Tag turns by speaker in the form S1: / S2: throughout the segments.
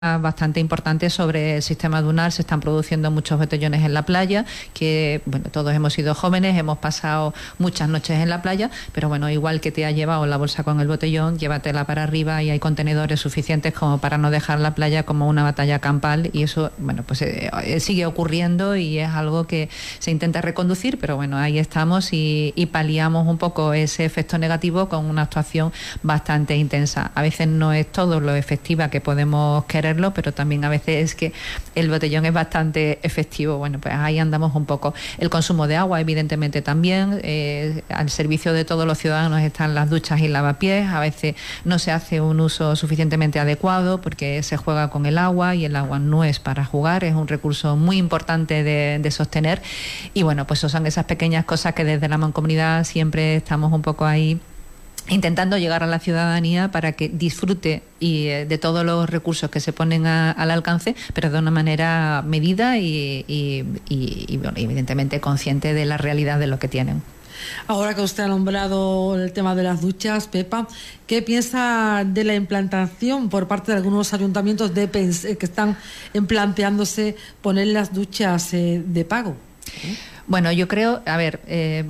S1: bastante importante sobre el sistema dunar. Se están produciendo muchos botellones en la playa, que bueno, todos hemos sido jóvenes, hemos pasado muchas noches en la playa, pero bueno, igual que te has llevado la bolsa con el botellón, llévatela para arriba y hay contenedores suficientes como para no dejar la playa como una batalla campal, y eso, bueno, pues sigue ocurriendo y es algo que se intenta reconducir, pero bueno, ahí estamos y paliamos un poco ese efecto negativo con una actuación bastante intensa. A veces no es todo lo efectiva que podemos querer, pero también a veces es que el botellón es bastante efectivo. Bueno, pues ahí andamos un poco. El consumo de agua, evidentemente, también al servicio de todos los ciudadanos están las duchas y lavapiés. A veces no se hace un uso suficientemente adecuado porque se juega con el agua y el agua no es para jugar, es un recurso muy importante de sostener. Y bueno, pues son esas pequeñas cosas que desde la Mancomunidad siempre estamos un poco ahí intentando llegar a la ciudadanía para que disfrute de todos los recursos que se ponen al alcance, pero de una manera medida y bueno, evidentemente consciente de la realidad de lo que tienen.
S2: Ahora que usted ha nombrado el tema de las duchas, Pepa, ¿qué piensa de la implantación por parte de algunos ayuntamientos que están planteándose poner las duchas de pago?
S1: Bueno, yo creo, a ver,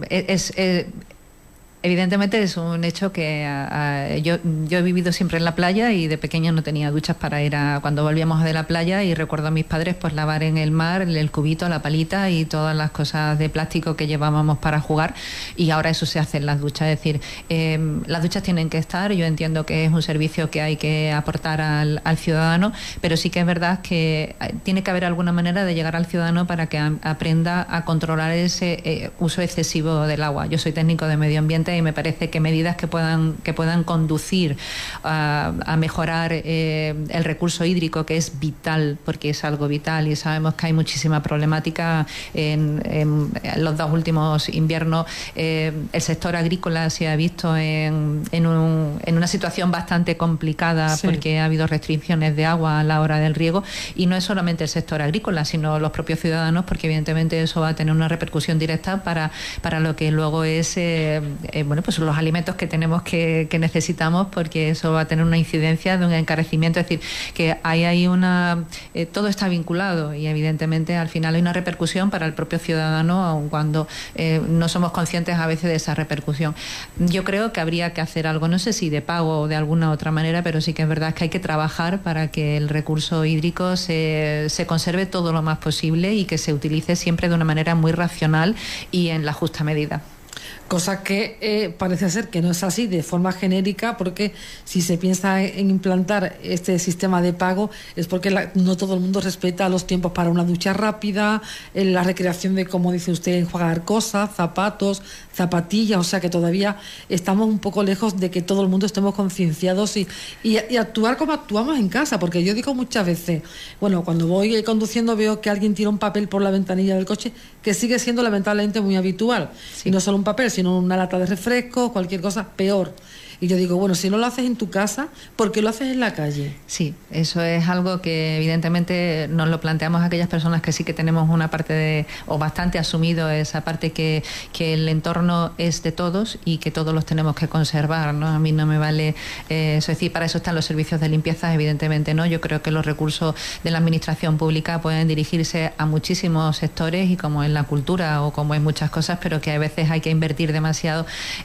S1: evidentemente es un hecho que yo he vivido siempre en la playa y de pequeño no tenía duchas para ir cuando volvíamos de la playa, y recuerdo a mis padres pues lavar en el mar el cubito, la palita y todas las cosas de plástico que llevábamos para jugar, y ahora eso se hace en las duchas. Es decir, las duchas tienen que estar, yo entiendo que es un servicio que hay que aportar al ciudadano, pero sí que es verdad que tiene que haber alguna manera de llegar al ciudadano para que aprenda a controlar ese uso excesivo del agua. Yo soy técnico de medio ambiente y me parece que medidas que puedan conducir a mejorar el recurso hídrico, que es vital, porque es algo vital, y sabemos que hay muchísima problemática en los dos últimos inviernos. El sector agrícola se ha visto en una situación bastante complicada, sí, porque ha habido restricciones de agua a la hora del riego, y no es solamente el sector agrícola, sino los propios ciudadanos, porque evidentemente eso va a tener una repercusión directa para lo que luego es bueno, pues los alimentos que tenemos que necesitamos, porque eso va a tener una incidencia de un encarecimiento. Es decir, que hay todo está vinculado, y evidentemente al final hay una repercusión para el propio ciudadano, aun cuando no somos conscientes a veces de esa repercusión. Yo creo que habría que hacer algo, no sé si de pago o de alguna otra manera, pero sí que es verdad que hay que trabajar para que el recurso hídrico se conserve todo lo más posible y que se utilice siempre de una manera muy racional y en la justa medida.
S2: Cosa que parece ser que no es así de forma genérica, porque si se piensa en implantar este sistema de pago es porque no todo el mundo respeta los tiempos para una ducha rápida, la recreación de, como dice usted, enjuagar cosas, zapatos, zapatillas, o sea que todavía estamos un poco lejos de que todo el mundo estemos concienciados y actuar como actuamos en casa, porque yo digo muchas veces, bueno, cuando voy conduciendo veo que alguien tira un papel por la ventanilla del coche, que sigue siendo lamentablemente muy habitual, sí, y no solo un papel, sino una lata de refresco, cualquier cosa, peor. Y yo digo, bueno, si no lo haces en tu casa, ¿por qué lo haces en la calle?
S1: Sí, eso es algo que evidentemente nos lo planteamos a aquellas personas que sí que tenemos una parte o bastante asumido esa parte que el entorno es de todos y que todos los tenemos que conservar, ¿no? A mí no me vale eso, es decir, para eso están los servicios de limpieza, evidentemente, ¿no? Yo creo que los recursos de la administración pública pueden dirigirse a muchísimos sectores, y como en la cultura o como en muchas cosas, pero que a veces hay que invertir demasiado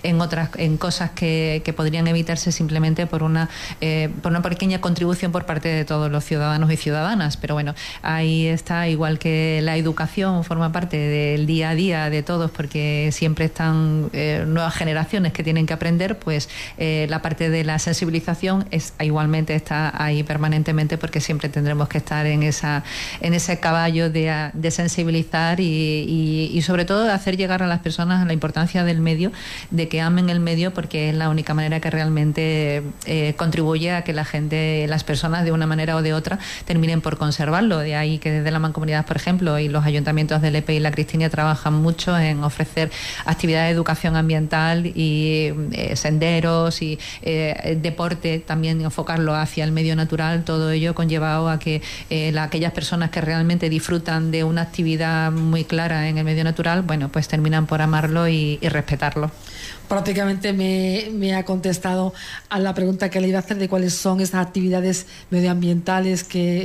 S1: en cosas que podrían evitarse simplemente por una pequeña contribución por parte de todos los ciudadanos y ciudadanas. Pero bueno, ahí está, igual que la educación forma parte del día a día de todos, porque siempre están nuevas generaciones que tienen que aprender, pues la parte de la sensibilización igualmente está ahí permanentemente, porque siempre tendremos que estar en ese caballo de sensibilizar y sobre todo de hacer llegar a las personas la importancia del medio, de que amen el medio, porque es la única manera que realmente contribuye a que las personas de una manera o de otra terminen por conservarlo. De ahí que desde la Mancomunidad, por ejemplo, y los ayuntamientos de Lepe y La Cristina trabajan mucho en ofrecer actividades de educación ambiental y senderos y deporte, también enfocarlo hacia el medio natural, todo ello conllevado a que aquellas personas que realmente disfrutan de una actividad muy clara en el medio natural, bueno, pues terminan por amarlo y respetarlo.
S2: Prácticamente me ha contestado contestado a la pregunta que le iba a hacer de cuáles son esas actividades medioambientales que